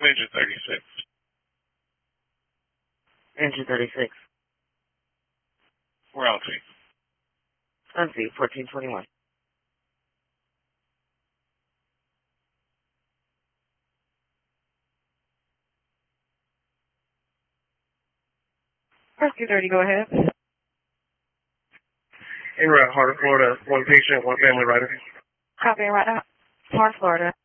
Engine 36. Engine 36. Royalty. Sunseat 1421. Rescue 30, go ahead. En route, Heart of Florida, one patient, one family rider. Copy, right out. Heart, Florida.